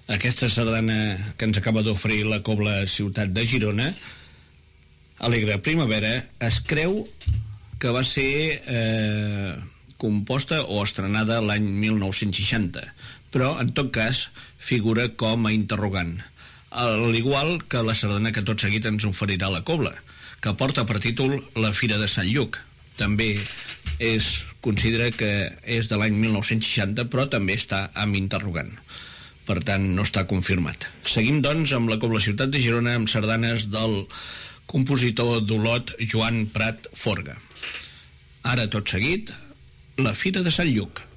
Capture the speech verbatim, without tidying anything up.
aquesta sardana que ens acaba d'oferir la Cobla Ciutat de Girona, Alegre Primavera, es creu que va ser eh, composta o estrenada l'any mil nou-cents seixanta, però en tot cas figura com a interrogant, al igual que la sardana que tot seguit ens oferirà la Cobla, que porta per títol La Fira de Sant Lluc. També es considera que és de l'any mil nou-cents seixanta, però també està amb interrogant. Per tant, no està confirmat. Seguim, doncs, amb la Cobla Ciutat de Girona amb sardanes del compositor d'Olot Joan Prat Forga. Ara, tot seguit, La Fira de Sant Lluc.